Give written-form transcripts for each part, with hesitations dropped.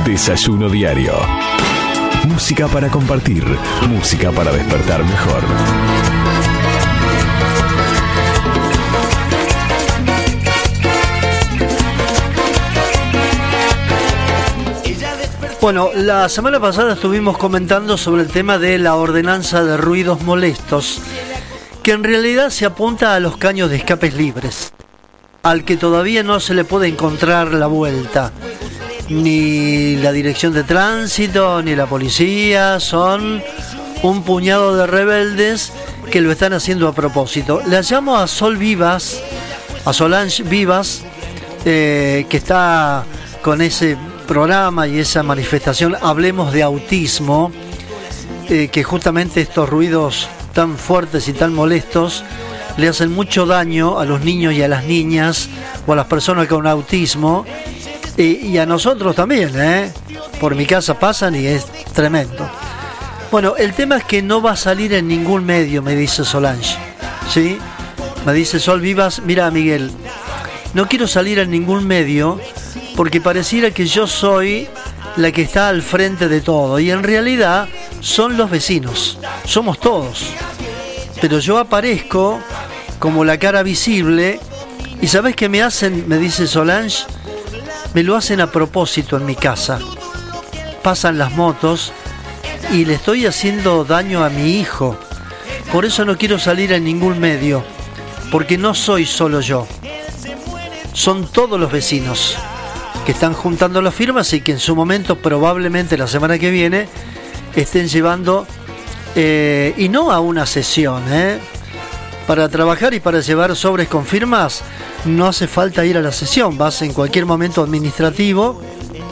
Desayuno Diario. Música para compartir, música para despertar mejor. Bueno, la semana pasada estuvimos comentando sobre el tema de la ordenanza de ruidos molestos, que en realidad se apunta a los caños de escapes libres, al que todavía no se le puede encontrar la vuelta. Ni la dirección de tránsito, ni la policía, son un puñado de rebeldes que lo están haciendo a propósito. La llamo a Sol Vivas, a Solange Vivas, que está con ese programa y esa manifestación Hablemos de Autismo, que justamente estos ruidos tan fuertes y tan molestos le hacen mucho daño a los niños y a las niñas o a las personas con autismo, y a nosotros también, por mi casa pasan y es tremendo. Bueno, el tema es que no va a salir en ningún medio, me dice Solange, ¿sí? Me dice Sol Vivas: mira, Miguel, no quiero salir en ningún medio porque pareciera que yo soy la que está al frente de todo, y en realidad son los vecinos, somos todos, pero yo aparezco como la cara visible. ¿Y sabés qué me hacen? Me dice Solange, me lo hacen a propósito en mi casa. Pasan las motos y le estoy haciendo daño a mi hijo. Por eso no quiero salir en ningún medio, porque no soy solo yo, son todos los vecinos que están juntando las firmas y que en su momento, probablemente la semana que viene, estén llevando, y no a una sesión, para trabajar y para llevar sobres con firmas no hace falta ir a la sesión, vas en cualquier momento administrativo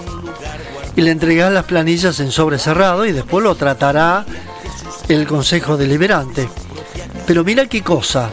y le entregás las planillas en sobre cerrado y después lo tratará el Consejo Deliberante. Pero mira qué cosa,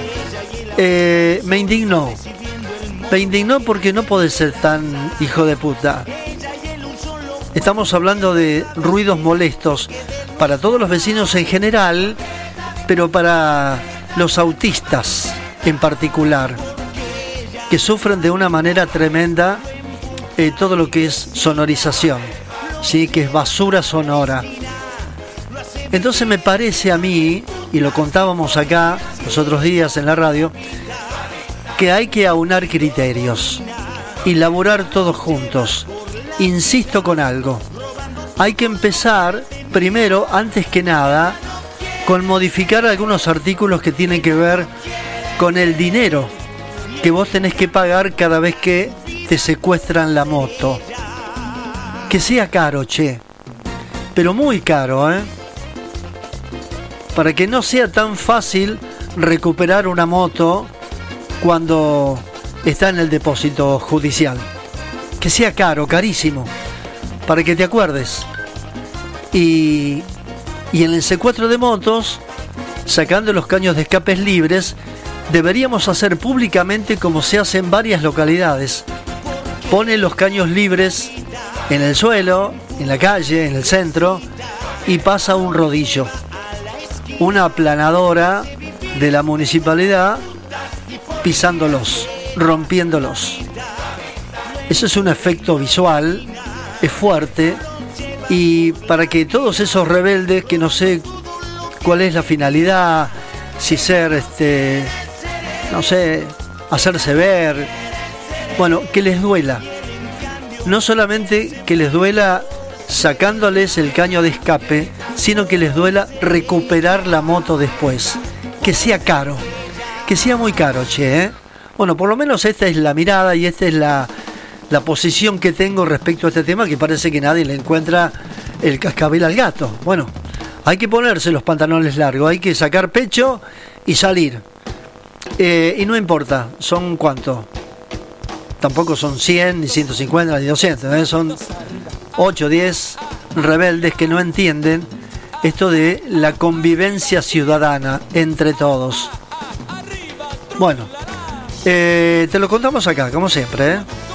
me indignó porque no podés ser tan hijo de puta. Estamos hablando de ruidos molestos para todos los vecinos en general, pero para los autistas en particular, que sufren de una manera tremenda todo lo que es sonorización, ¿sí? Que es basura sonora. Entonces me parece a mí, y lo contábamos acá los otros días en la radio, que hay que aunar criterios y laburar todos juntos. Insisto con algo, hay que empezar primero, antes que nada, con modificar algunos artículos que tienen que ver con el dinero que vos tenés que pagar cada vez que te secuestran la moto. Que sea caro, che, pero muy caro, para que no sea tan fácil recuperar una moto cuando está en el depósito judicial. Que sea caro, carísimo, para que te acuerdes. Y en el secuestro de motos, sacando los caños de escapes libres, deberíamos hacer públicamente como se hace en varias localidades. Pone los caños libres en el suelo, en la calle, en el centro, y pasa un rodillo, una aplanadora de la municipalidad, pisándolos, rompiéndolos. Eso es un efecto visual, es fuerte, y para que todos esos rebeldes, que no sé cuál es la finalidad, si ser, no sé, hacerse ver, bueno, que les duela. No solamente que les duela sacándoles el caño de escape, sino que les duela recuperar la moto después. Que sea caro, que sea muy caro, che, Bueno, por lo menos esta es la mirada y esta es la posición que tengo respecto a este tema, que parece que nadie le encuentra el cascabel al gato. Bueno, hay que ponerse los pantalones largos, hay que sacar pecho y salir. Y no importa, ¿son cuánto? Tampoco son 100, ni 150, ni 200, son 8, 10 rebeldes que no entienden esto de la convivencia ciudadana entre todos. Bueno, te lo contamos acá, como siempre,